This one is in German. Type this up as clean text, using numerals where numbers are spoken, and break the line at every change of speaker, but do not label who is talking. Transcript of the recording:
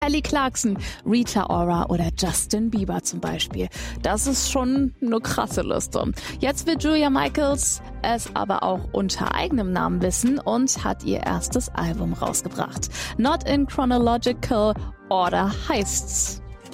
Kelly Clarkson, Rita Ora oder Justin Bieber zum Beispiel. Das ist schon eine krasse Liste. Jetzt will Julia Michaels es aber auch unter eigenem Namen wissen und hat ihr erstes Album rausgebracht. Not in Chronological Order heißt's.